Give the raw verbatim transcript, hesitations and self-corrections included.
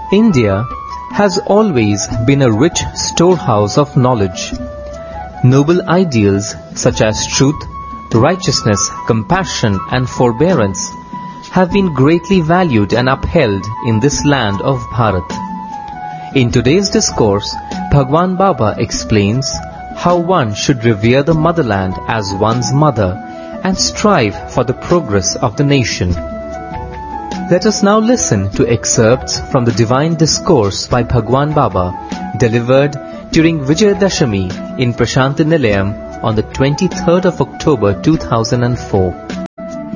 India has always been a rich storehouse of knowledge. Noble ideals such as truth, righteousness, compassion and forbearance have been greatly valued and upheld in this land of Bharat. In today's discourse, Bhagwan Baba explains how one should revere the motherland as one's mother and strive for the progress of the nation. Let us now listen to excerpts from the divine discourse by Bhagwan Baba delivered during Vijayadashami in Prashanti Nilayam on the twenty-third of October two thousand four.